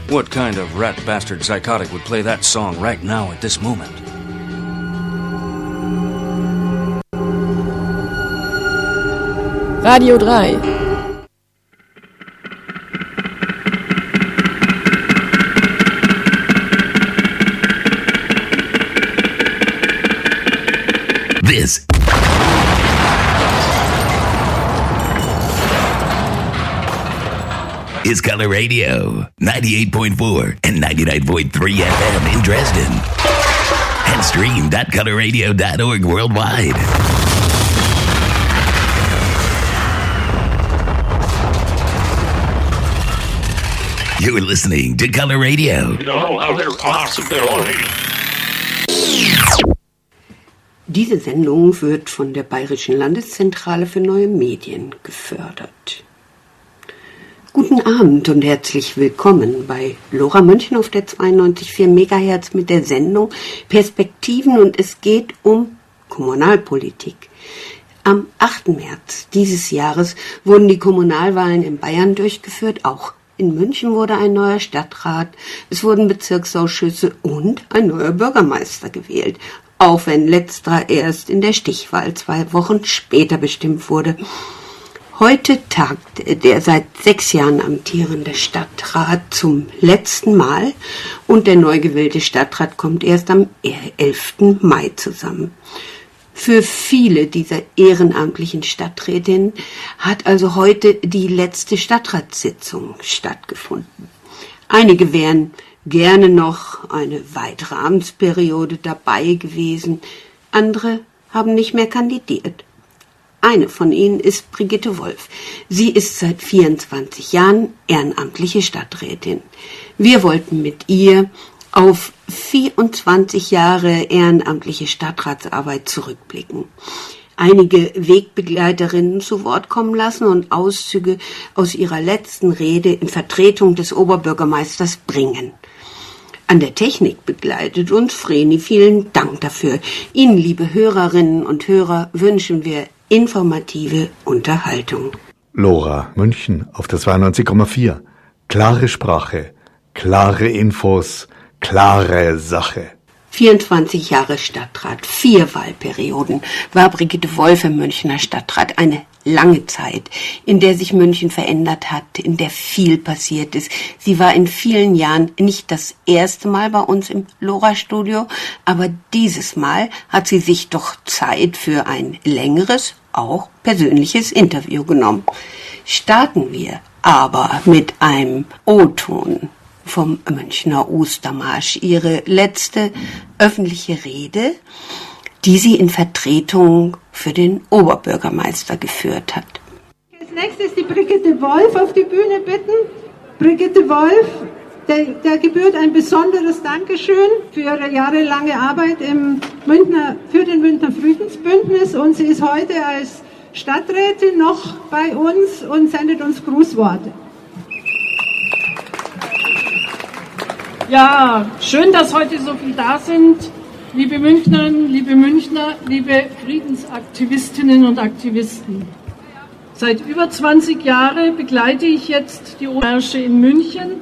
What kind of rat bastard psychotic would play that song right now at this moment? Radio 3. This is Color Radio, 98.4 and 99.3 FM in Dresden. And stream.colorradio.org worldwide. You're listening to Color Radio. Diese Sendung wird von der Bayerischen Landeszentrale für neue Medien gefördert. Guten Abend und herzlich willkommen bei Lora München auf der 92,4 MHz mit der Sendung Perspektiven, und es geht um Kommunalpolitik. Am 8. März dieses Jahres wurden die Kommunalwahlen in Bayern durchgeführt. Auch in München wurde ein neuer Stadtrat, es wurden Bezirksausschüsse und ein neuer Bürgermeister gewählt, auch wenn letzterer erst in der Stichwahl 2 Wochen später bestimmt wurde. Heute tagt der seit 6 Jahren amtierende Stadtrat zum letzten Mal und der neu gewählte Stadtrat kommt erst am 11. Mai zusammen. Für viele dieser ehrenamtlichen Stadträtinnen hat also heute die letzte Stadtratssitzung stattgefunden. Einige wären gerne noch eine weitere Amtsperiode dabei gewesen, andere haben nicht mehr kandidiert. Eine von ihnen ist Brigitte Wolf. Sie ist seit 24 Jahren ehrenamtliche Stadträtin. Wir wollten mit ihr auf 24 Jahre ehrenamtliche Stadtratsarbeit zurückblicken, einige Wegbegleiterinnen zu Wort kommen lassen und Auszüge aus ihrer letzten Rede in Vertretung des Oberbürgermeisters bringen. An der Technik begleitet uns Vreni. Vielen Dank dafür. Ihnen, liebe Hörerinnen und Hörer, wünschen wir informative Unterhaltung. Lora München auf der 92,4. Klare Sprache, klare Infos, klare Sache. 24 Jahre Stadtrat, 4 Wahlperioden war Brigitte Wolf im Münchner Stadtrat. Eine lange Zeit, in der sich München verändert hat, in der viel passiert ist. Sie war in vielen Jahren nicht das erste Mal bei uns im Lora-Studio, aber dieses Mal hat sie sich doch Zeit für ein längeres, auch persönliches Interview genommen. Starten wir aber mit einem O-Ton vom Münchner Ostermarsch, ihre letzte öffentliche Rede, die sie in Vertretung für den Oberbürgermeister geführt hat. Als nächstes die Brigitte Wolf auf die Bühne bitten. Brigitte Wolf, der gebührt ein besonderes Dankeschön für ihre jahrelange Arbeit für den Münchner Friedensbündnis, und sie ist heute als Stadträtin noch bei uns und sendet uns Grußworte. Ja, schön, dass heute so viele da sind. Liebe Münchnerinnen, liebe Münchner, liebe Friedensaktivistinnen und Aktivisten. Seit über 20 Jahren begleite ich jetzt die Märsche in München